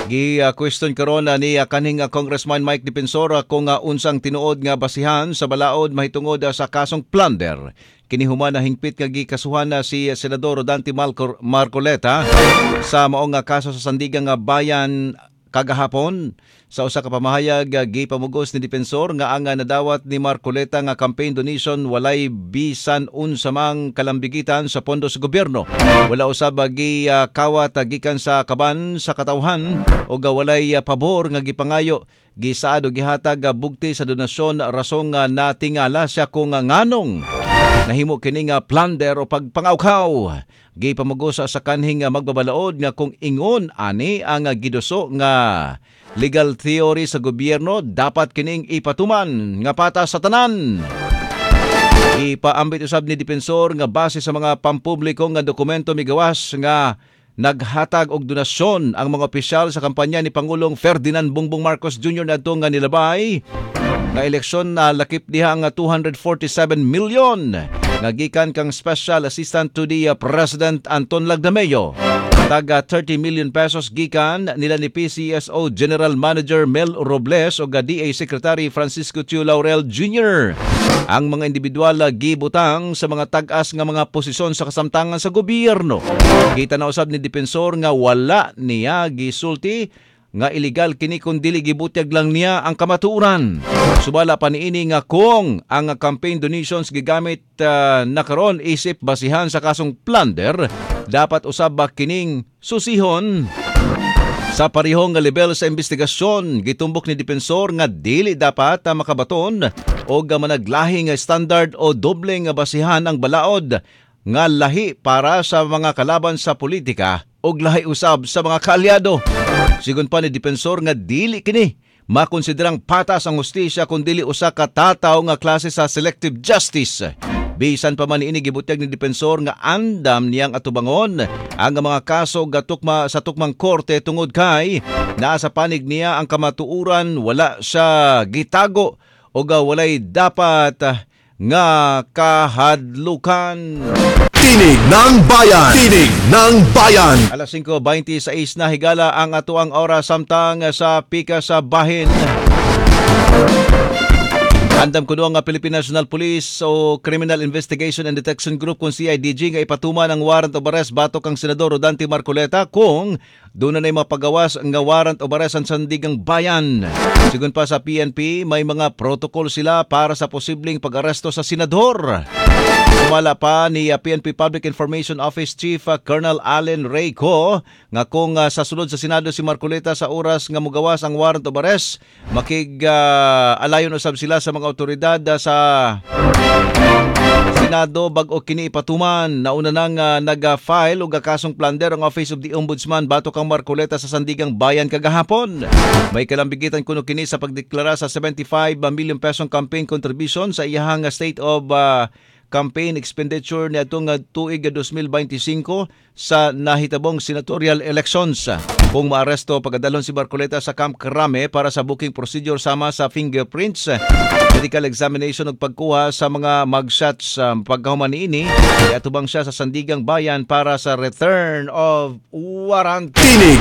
Question karon ni kaning Congressman Mike Defensor kung unsang tinuod nga basihan sa balaod mahitungod sa kasong plunder. Kini human na hingpit nga gikasuhan si Senador Rodante Marcoleta sa maong kaso sa Sandigang Bayan kagahapon. Sa usa ka pamahayag gipamugos ni Defensor nga ang nadawat ni Marcoleta nga campaign donation walay bisan unsa mang kalambigitan sa pondo sa gobyerno. Wala usab kawat gikan sa kaban sa katawhan o walay pabor nga gipangayo gisaad o gihatag bugti sa donasyon rasong natingala siya kung nganong nahimo kini nga plunder o pagpangawkaw. Gipamugos sa kanhing magbabalaod nga kung ingon ani ang giduso nga legal theory sa gobyerno dapat kining ipatuman nga patas sa tanan. Ipaambit usab ni Defensor nga base sa mga pampubliko nga dokumento migawas nga naghatag og donasyon ang mga opisyal sa kampanya ni Pangulong Ferdinand Bongbong Marcos Jr. nadto nga nilabay nga eleksyon na lakip diha nga 247 million nga gikan kang Special Assistant to the President Anton Lagdameo. Taga 30 million pesos gikan nila ni PCSO General Manager Mel Robles o DA Secretary Francisco Chu Laurel Jr. Ang mga individual gibutang sa mga tag-as nga mga posisyon sa kasamtangan sa gobyerno. Kita na usab ni Defensor nga wala niya gisulti nga illegal kini kun dili gibutyag lang niya ang kamatuoran. Subala pa niini nga kung ang campaign donations gigamit na karon isip basihan sa kasong plunder, dapat usab kining susihon sa parihong nga level sa investigasyon. Gitumbok ni Defensor nga dili dapat makabaton o managlahi nga standard o doble nga basihan ang balaod nga lahi para sa mga kalaban sa politika o lahi usab sa mga kaalyado. Sigon pa ni Defensor nga dili kini makonsiderang patas ang hustisya kung dili usa ka tataw nga klase sa selective justice. Bisan pa man ini gibutyag ni Defensor nga andam niyang atubangon ang mga kaso gatukma sa tukmang korte tungod kay naa sa panig niya ang kamatuuran wala siya gitago o walay dapat nga kahadlukan. Tinig ng Bayan! Tinig ng Bayan! Alas 5:26 na higala ang atuang oras samtang sa pika sa bahin. Andam kuno ang Philippine National Police o Criminal Investigation and Detection Group kung CIDG nga ipatuman ang warrant of arrest batok kang Senador Rodante Marcoleta kung doon na mapagawas nga warrant of arrest ang Sandigang Bayan. Sigun pa sa PNP, may mga protocol sila para sa posibleng pag-aresto sa senador. Sumala pa ni PNP Public Information Office Chief Colonel Allen Reyco nga kung sa sulod sa Senado si Marcoleta sa oras nga mugawas ang warrant of arrest, makig-alayon usab sila sa mga otoridad sa Senado bag-o kini ipatuman. Nauna nang nag-file og kasong plunder ang Office of the Ombudsman batok kang Marcoleta sa Sandigang Bayan kagahapon. May kalambigitan kuno kini sa pagdeklara sa 75 million pesong campaign contribution sa iyahang State of campaign expenditure ni atong tuig 2025 sa nahitabong senatorial elections. Kung maaresto pagdalhon si Marcoleta sa Camp Crame para sa booking procedure sama sa fingerprints, medical examination ug pagkuha sa mga mugshots pagkahuman niini, atubang siya sa Sandigang Bayan para sa return of warrant. Tinig